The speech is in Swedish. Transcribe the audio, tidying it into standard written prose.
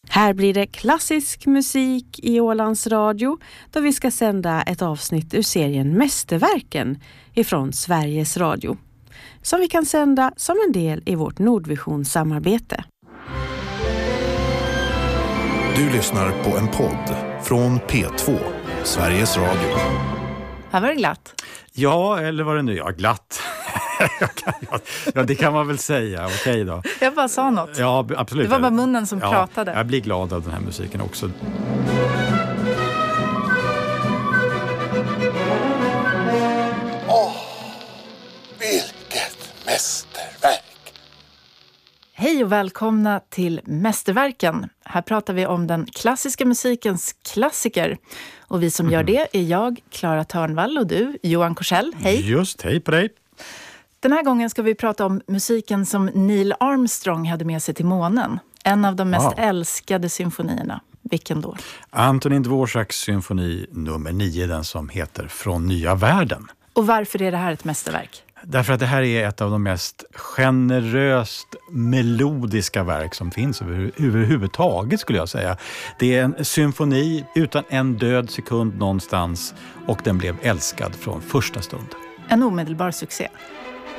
Här blir det klassisk musik i Ålands Radio då vi ska sända ett avsnitt ur serien Mästerverken ifrån Sveriges Radio. Som vi kan sända som en del i vårt Nordvision-samarbete. Du lyssnar på en podd från P2, Sveriges Radio. Här var det glatt. Ja, eller var det nu? Ja, glatt. Ja, det kan man väl säga. Okej då. Jag bara sa något. Ja, absolut. Det var bara munnen som pratade. Jag blir glad av den här musiken också. Vilket mästerverk! Hej och välkomna till Mästerverken. Här pratar vi om den klassiska musikens klassiker. Och vi som gör det är jag, Clara Törnvall, och du, Johan Korsell. Hej! Just, hej på dig! Den här gången ska vi prata om musiken som Neil Armstrong hade med sig till månen. En av de mest älskade symfonierna. Vilken då? Antonin Dvořáks symfoni nummer 9, den som heter Från nya världen. Och varför är det här ett mästerverk? Därför att det här är ett av de mest generöst melodiska verk som finns överhuvudtaget, skulle jag säga. Det är en symfoni utan en död sekund någonstans, och den blev älskad från första stund. En omedelbar succé.